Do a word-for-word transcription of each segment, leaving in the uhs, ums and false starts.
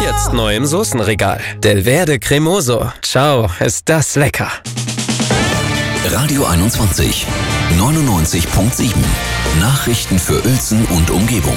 Jetzt neu im Soßenregal. Delverde Cremoso. Ciao, ist das lecker. Radio einundzwanzig, neunundneunzig Komma sieben. Nachrichten für Uelzen und Umgebung.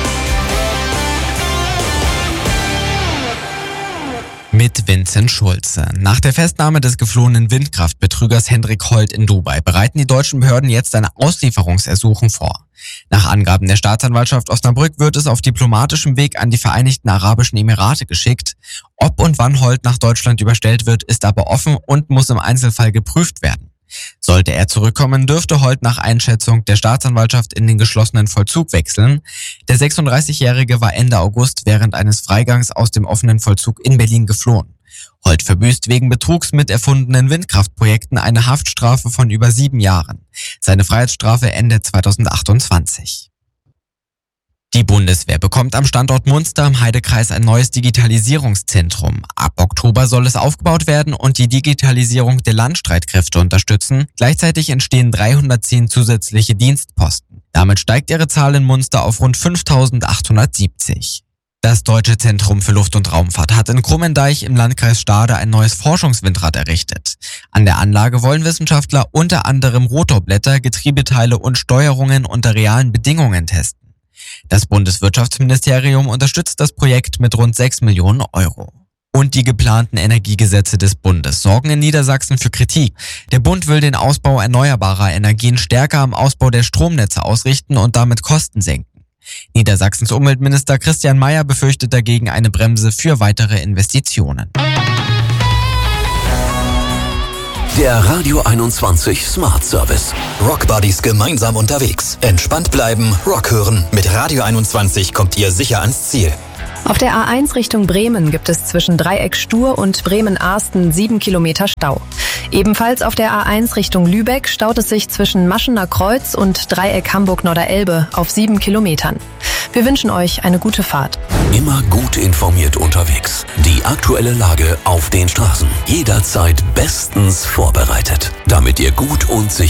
Mit Vincent Schulze. Nach der Festnahme des geflohenen Windkraftbetrügers Hendrik Holt in Dubai bereiten die deutschen Behörden jetzt ein Auslieferungsersuchen vor. Nach Angaben der Staatsanwaltschaft Osnabrück wird es auf diplomatischem Weg an die Vereinigten Arabischen Emirate geschickt. Ob und wann Holt nach Deutschland überstellt wird, ist aber offen und muss im Einzelfall geprüft werden. Sollte er zurückkommen, dürfte Holt nach Einschätzung der Staatsanwaltschaft in den geschlossenen Vollzug wechseln. Der sechsunddreißigjährige war Ende August während eines Freigangs aus dem offenen Vollzug in Berlin geflohen. Holt verbüßt wegen Betrugs mit erfundenen Windkraftprojekten eine Haftstrafe von über sieben Jahren. Seine Freiheitsstrafe endet zweitausendachtundzwanzig. Die Bundeswehr bekommt am Standort Munster im Heidekreis ein neues Digitalisierungszentrum. Ab Oktober soll es aufgebaut werden und die Digitalisierung der Landstreitkräfte unterstützen. Gleichzeitig entstehen dreihundertzehn zusätzliche Dienstposten. Damit steigt ihre Zahl in Munster auf rund fünftausendachthundertsiebzig. Das Deutsche Zentrum für Luft- und Raumfahrt hat in Krummendeich im Landkreis Stade ein neues Forschungswindrad errichtet. An der Anlage wollen Wissenschaftler unter anderem Rotorblätter, Getriebeteile und Steuerungen unter realen Bedingungen testen. Das Bundeswirtschaftsministerium unterstützt das Projekt mit rund sechs Millionen Euro. Und die geplanten Energiegesetze des Bundes sorgen in Niedersachsen für Kritik. Der Bund will den Ausbau erneuerbarer Energien stärker am Ausbau der Stromnetze ausrichten und damit Kosten senken. Niedersachsens Umweltminister Christian Mayer befürchtet dagegen eine Bremse für weitere Investitionen. Der Radio einundzwanzig Smart Service. Rock Buddies gemeinsam unterwegs. Entspannt bleiben, Rock hören. Mit Radio einundzwanzig kommt ihr sicher ans Ziel. Auf der A eins Richtung Bremen gibt es zwischen Dreieck Stur und Bremen-Arsten sieben Kilometer Stau. Ebenfalls auf der A eins Richtung Lübeck staut es sich zwischen Maschener Kreuz und Dreieck Hamburg-Norderelbe auf sieben Kilometern. Wir wünschen euch eine gute Fahrt. Immer gut informiert unterwegs. Die aktuelle Lage auf den Straßen. Jederzeit bestens vorbereitet. Damit ihr gut und sicher